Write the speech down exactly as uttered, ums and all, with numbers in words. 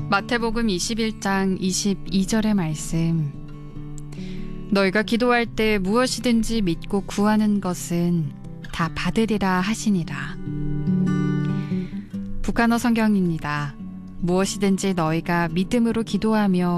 마태복음 이십일 장 이십이 절의 말씀. 너희가 기도할 때 무엇이든지 믿고 구하는 것은 다 받으리라 하시니라. 북한어 성경입니다. 무엇이든지 너희가 믿음으로 기도하며